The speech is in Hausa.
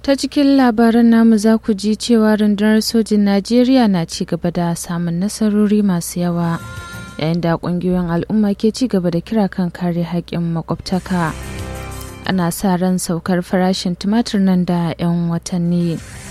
Ta cikin labaran namu za ku ji cewa rundunar sojin Najeriya na ci gaba da samun nasarori masu yawa, yayin da ƙungiyoyin al'umma ke ci gaba da kira kan kare haƙƙin makwabtaka. Ana sa ran saukar farashin tumatir nan da 'yan watanni.